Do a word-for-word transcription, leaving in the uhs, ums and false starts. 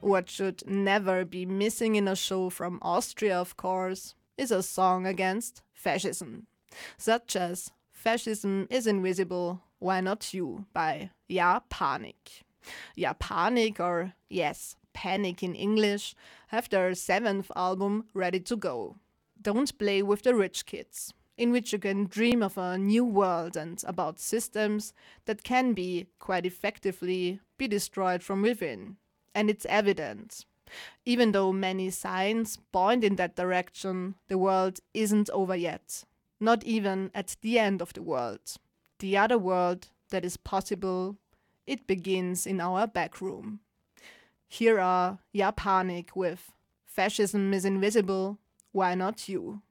What should never be missing in a show from Austria, of course, is a song against fascism, such as Fascism is Invisible, Why Not You by Ja Panik. Ja Panik, or Yes, Panic in English, have their seventh album ready to go. Don't Play with the Rich Kids, in which you can dream of a new world and about systems that can be, quite effectively, be destroyed from within. And it's evident. Even though many signs point in that direction, the world isn't over yet. Not even at the end of the world. The other world that is possible, it begins in our back room. Here are Ja Panik with Fascism is Invisible, Why Not You?